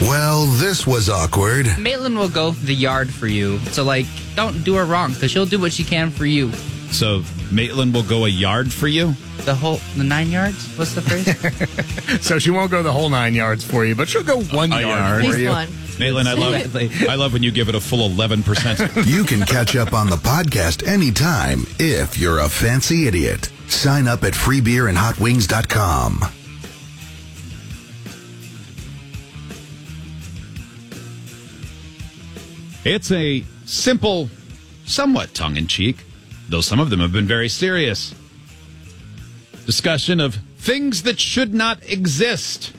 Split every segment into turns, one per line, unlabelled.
Well, this was awkward.
Maitland will go the yard for you. So, don't do her wrong, because she'll do what she can for you.
So, Maitland will go a yard for you?
The 9 yards? What's the phrase?
So she won't go the whole 9 yards for you, but she'll go 1 yard for you.
One.
Maitland, I love when you give it a full 11%.
You can catch up on the podcast anytime if you're a fancy idiot. Sign up at freebeerandhotwings.com.
It's a simple, somewhat tongue-in-cheek, though some of them have been very serious, discussion of things that should not exist.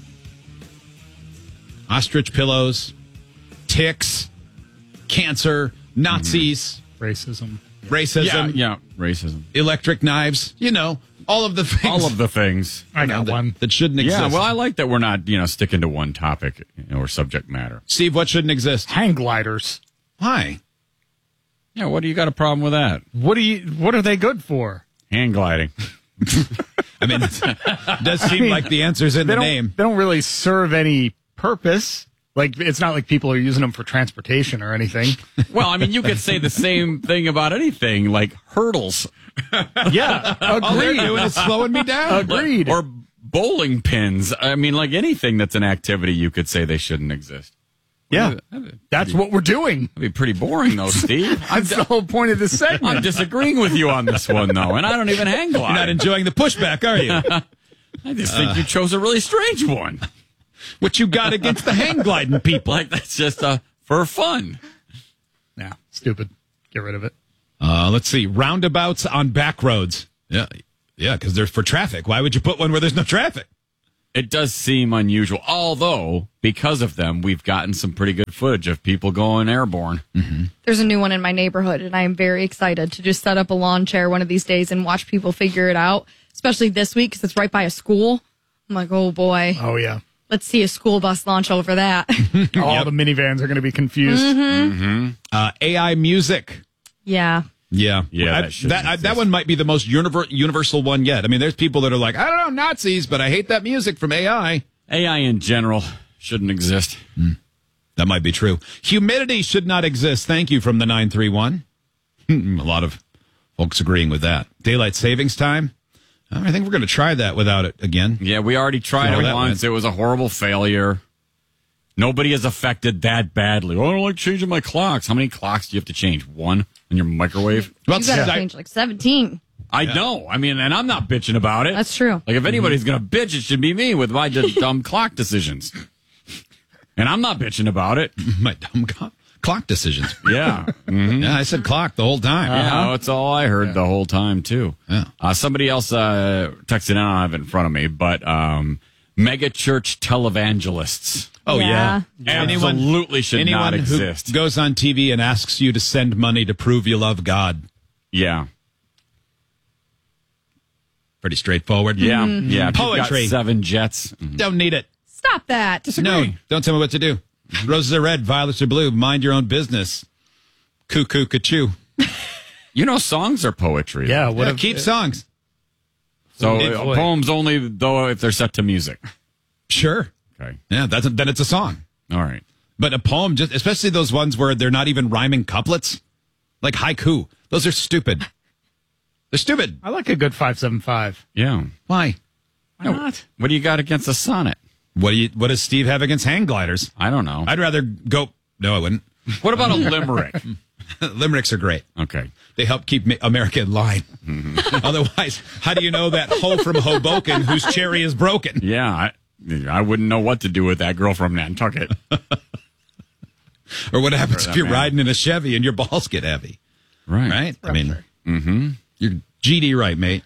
Ostrich pillows, ticks, cancer, Nazis,
Racism.
racism,
Yeah, racism.
electric knives, all of the things.
All of the things.
I got one.
That shouldn't exist.
Yeah, well, I like that we're not, sticking to one topic or subject matter.
Steve, what shouldn't exist?
Hang gliders.
Why?
Yeah, what do you got a problem with that?
What are they good for?
Hang gliding.
I mean, it does seem like the answer's in the name.
They don't really serve any purpose. It's not like people are using them for transportation or anything.
Well, I mean, you could say the same thing about anything, like hurdles.
Yeah,
All they're
agreed.
doing is slowing me down.
Agreed.
Or bowling pins. I mean, like anything that's an activity, you could say they shouldn't exist.
Yeah, that's what we're doing.
That'd be pretty boring, though, Steve.
That's the whole point of this segment.
I'm disagreeing with you on this one, though, and I don't even hang glide.
You're not enjoying the pushback, are you?
I just think you chose a really strange one.
What you got against the hang gliding people?
Like, that's just for fun.
Yeah, stupid. Get rid of it.
Let's see. Roundabouts on back roads. Yeah, because they're for traffic. Why would you put one where there's no traffic?
It does seem unusual, although because of them, we've gotten some pretty good footage of people going airborne.
Mm-hmm.
There's a new one in my neighborhood, and I am very excited to just set up a lawn chair one of these days and watch people figure it out, especially this week because it's right by a school. I'm like, oh, boy.
Oh, yeah.
Let's see a school bus launch over that.
All the minivans are going to be confused.
AI music.
Yeah.
Yeah.
Yeah,
that one might be the most universal one yet. I mean, there's people that are like, I don't know, Nazis, but I hate that music from AI.
AI in general shouldn't exist.
That might be true. Humidity should not exist. Thank you from the 931. A lot of folks agreeing with that. Daylight savings time. I think we're going to try that without it again.
Yeah, we already tried it once. It was a horrible failure. Nobody is affected that badly. Oh, I don't like changing my clocks. How many clocks do you have to change? One in your microwave?
You got to change 17.
I know. I mean, and I'm not bitching about it.
That's true.
Like, if anybody's going to bitch, it should be me with my dumb clock decisions. And I'm not bitching about it.
My dumb clock decisions.
Yeah. Mm-hmm.
Yeah, I said clock the whole time.
Yeah, that's all I heard the whole time, too.
Yeah.
Somebody else texted in, I don't have it in front of me, but mega church televangelists.
Oh, yeah.
Absolutely should not exist.
Who goes on TV and asks you to send money to prove you love God.
Yeah.
Pretty straightforward.
Yeah. Yeah. If you've
Poetry.
got 7 jets.
Don't need it.
Stop that.
No, don't tell me what to do. Roses are red, violets are blue. Mind your own business. Cuckoo, ka-choo.
Songs are poetry.
Yeah,
Keep songs.
So
boy.
poems only, though, if they're set to music.
Sure.
Okay.
Yeah, then it's a song.
All right.
But a poem, just especially those ones where they're not even rhyming couplets, like haiku. Those are stupid. They're stupid.
I like a good 575.
Yeah.
Why?
Why not?
What do you got against a sonnet?
What does Steve have against hang gliders?
I don't know.
I'd rather go. No, I wouldn't.
What about a limerick?
Limericks are great.
Okay.
They help keep America in line. Otherwise, how do you know that hoe from Hoboken whose cherry is broken?
Yeah, I wouldn't know what to do with that girl from Nantucket.
Or what happens if you're
man.
riding in a Chevy and your balls get heavy?
Right.
Right? I mean, you're GD right, mate.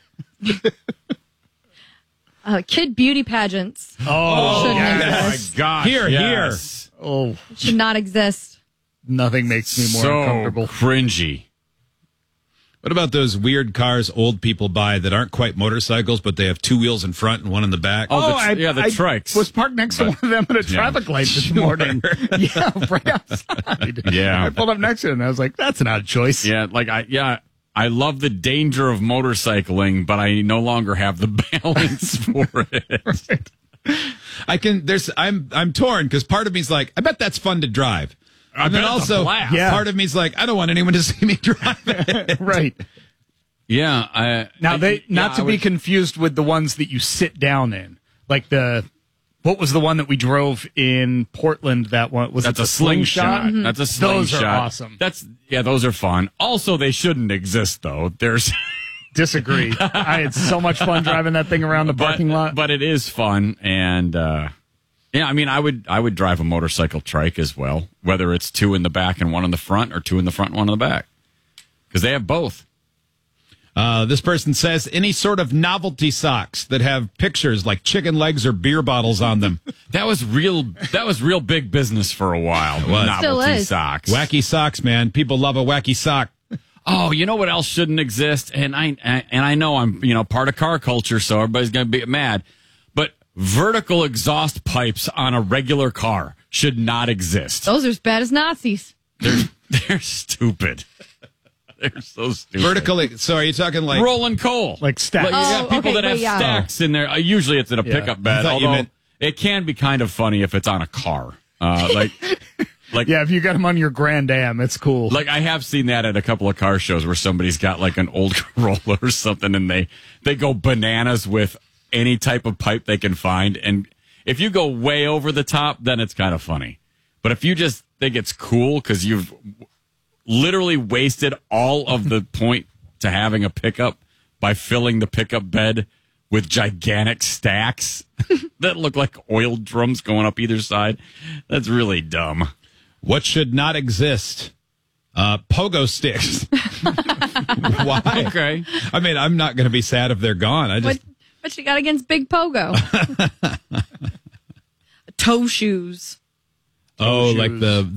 Kid beauty pageants.
Oh,
Shouldn't
yes.
exist.
Gosh,
Here,
yes.
Oh,
Should not exist.
nothing makes me more
So
uncomfortable.
cringy.
What about those weird cars old people buy that aren't quite motorcycles, but they have 2 wheels in front and one in the back?
the trikes.
was parked next to one of them at a traffic light this morning. Yeah, right outside.
Yeah.
I pulled up next to it and I was like, that's an odd choice.
Yeah, I love the danger of motorcycling, but I no longer have the balance for it.
Right.
I'm torn because part of me's like, I bet that's fun to drive. And then also, part of me's like, I don't want anyone to see me drive it.
Right.
Yeah.
Not to be confused with the ones that you sit down in. Like what was the one that we drove in Portland? That's
a slingshot.
Mm-hmm.
That's a slingshot.
Those are awesome.
Those are fun. Also, they shouldn't exist though.
Disagree. I had so much fun driving that thing around the parking lot.
But it is fun, and I mean, I would drive a motorcycle trike as well, whether it's 2 in the back and 1 in the front, or 2 in the front and 1 in the back, because they have both.
This person says any sort of novelty socks that have pictures like chicken legs or beer bottles on them.
That was real big business for a while.
Novelty
socks,
wacky socks, man. People love a wacky sock.
Oh, you know what else shouldn't exist? And I know I'm part of car culture, so everybody's gonna be mad. But vertical exhaust pipes on a regular car should not exist.
Those are as bad as Nazis.
They're stupid. They're so stupid.
Vertically. So are you talking like
rolling coal,
like stacks?
You got people that have stacks in there. Usually it's in a pickup bed. Although it can be kind of funny if it's on a car.
If you got them on your Grand Am, it's cool.
Like I have seen that at a couple of car shows where somebody's got like an old Corolla or something, and they go bananas with any type of pipe they can find. And if you go way over the top, then it's kind of funny. But if you just think it's cool because you've literally wasted all of the point to having a pickup by filling the pickup bed with gigantic stacks that look like oil drums going up either side, that's really dumb.
What should not exist? Pogo sticks. Why?
Okay.
I mean, I'm not going to be sad if they're gone.
What you got against Big Pogo? Toe shoes.
Like the